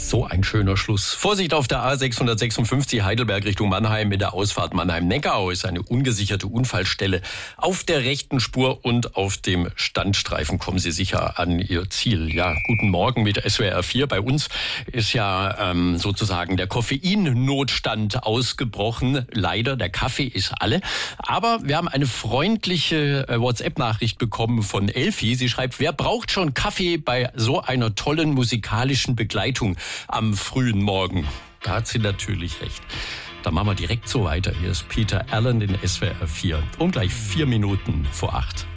So ein schöner Schluss. Vorsicht auf der A656 Heidelberg Richtung Mannheim mit der Ausfahrt Mannheim-Neckau ist eine ungesicherte Unfallstelle. Auf der rechten Spur und auf dem Standstreifen kommen Sie sicher an Ihr Ziel. Ja, guten Morgen mit SWR 4. Bei uns ist ja sozusagen der Koffeinnotstand ausgebrochen. Leider, der Kaffee ist alle. Aber wir haben eine freundliche WhatsApp-Nachricht bekommen von Elfi. Sie schreibt, wer braucht schon Kaffee bei so einer tollen musikalischen Begleitung am frühen Morgen? Da hat sie natürlich recht. Dann machen wir direkt so weiter. Hier ist Peter Allen in SWR 4. Um gleich 4 Minuten vor 8.